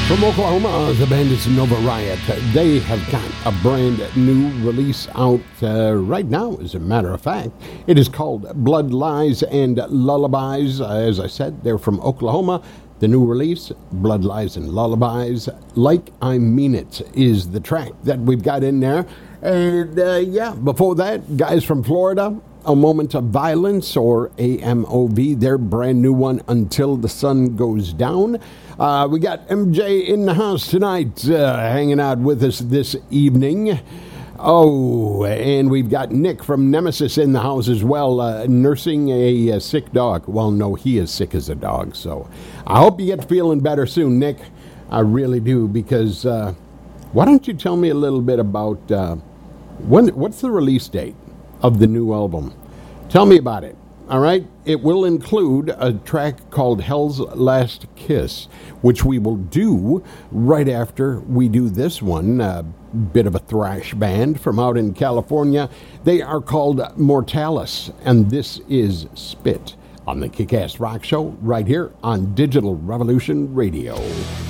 From Oklahoma, the band is Nova Riot. They have got a brand new release out right now, as a matter of fact. It is called Blood Lies and Lullabies. As I said, they're from Oklahoma. The new release, Blood Lies and Lullabies, Like I Mean It, is the track that we've got in there. And before that, guys from Florida, A Moment of Violence, or AMOV, their brand new one, Until the Sun Goes Down. We got MJ in the house tonight, hanging out with us this evening. Oh, and we've got Nick from Nemesis in the house as well, nursing a sick dog. Well, no, he is sick as a dog, so I hope you get feeling better soon, Nick. I really do, because why don't you tell me a little bit about what's the release date of the new album? Tell me about it. All right, it will include a track called Hell's Last Kiss, which we will do right after we do this one. A bit of a thrash band from out in California. They are called Mortalis, and this is Spit on the Kick-Ass Rock Show right here on Digital Revolution Radio.